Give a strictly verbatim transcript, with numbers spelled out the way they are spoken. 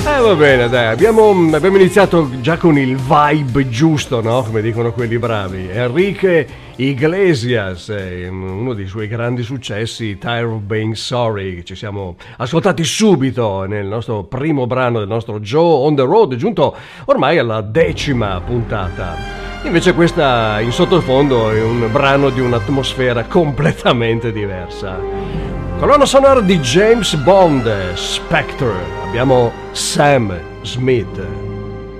Eh va bene, dai, abbiamo, abbiamo iniziato già con il vibe giusto, no? Come dicono quelli bravi. Enrique Iglesias, eh, uno dei suoi grandi successi, Tired of Being Sorry, ci siamo ascoltati subito nel nostro primo brano del nostro Joe on the Road, giunto ormai alla decima puntata. Invece questa in sottofondo è un brano di un'atmosfera completamente diversa. Colonna sonora di James Bond, Spectre, abbiamo Sam Smith.